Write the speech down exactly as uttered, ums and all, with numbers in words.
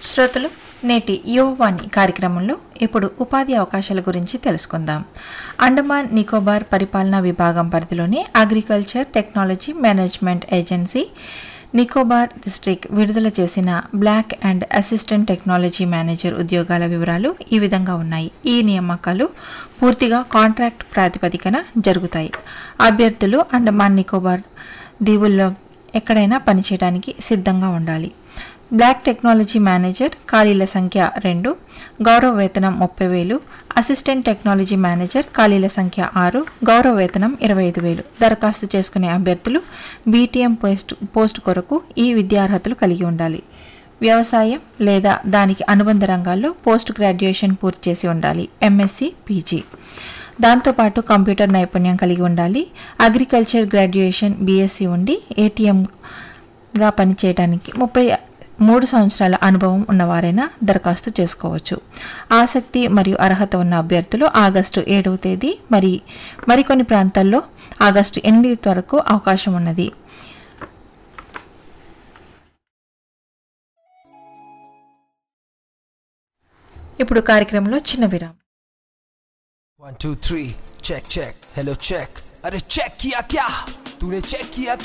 శ్రోతలు, నేటి యువవాణి కార్యక్రమంలో ఇప్పుడు ఉపాధి అవకాశాల గురించి తెలుసుకుందాం. అండమాన్ నికోబార్ పరిపాలనా విభాగం పరిధిలోని agriculture technology management agency Nicobar district విడుదల చేసిన black and assistant technology manager ఉద్యోగాల వివరాలు ఈ విధంగా ఉన్నాయి. ఈ నియామకాలు పూర్తిగా కాంట్రాక్ట్ ప్రాతిపదికన జరుగుతాయి. అభ్యర్థులు అండమాన్ నికోబార్ దీవుల్లో ఎక్కడైనా పనిచేయడానికి సిద్ధంగా ఉండాలి. బ్లాక్ టెక్నాలజీ మేనేజర్ ఖాళీల సంఖ్య రెండు, గౌరవ వేతనం ముప్పై వేలు. అసిస్టెంట్ టెక్నాలజీ మేనేజర్ ఖాళీల సంఖ్య ఆరు, గౌరవ వేతనం ఇరవై ఐదు వేలు. దరఖాస్తు చేసుకునే అభ్యర్థులు బీటీఎం పోస్ట్ పోస్ట్ కొరకు ఈ విద్యార్హతలు కలిగి ఉండాలి. వ్యవసాయం లేదా దానికి అనుబంధ రంగాల్లో పోస్ట్ గ్రాడ్యుయేషన్ పూర్తి చేసి ఉండాలి. MSc, PG. దాంతోపాటు కంప్యూటర్ నైపుణ్యం కలిగి ఉండాలి. అగ్రికల్చర్ గ్రాడ్యుయేషన్ బీఎస్సీ ఉండి ఏటీఎంగా పనిచేయడానికి ముప్పై మూడు సంవత్సరాల అనుభవం ఉన్నవారైనా దరఖాస్తు చేసుకోవచ్చు. ఆసక్తి మరియు అర్హత ఉన్న అభ్యర్థులు ఆగస్టు ఏడవ తేదీ మరి మరికొన్ని ప్రాంతాల్లో ఆగస్టు ఎనిమిది వరకు అవకాశం ఉన్నది. ఇప్పుడు కార్యక్రమంలో చిన్న విరామం. One two three check check hello check अरे चेक किया क्या तूने चेक किया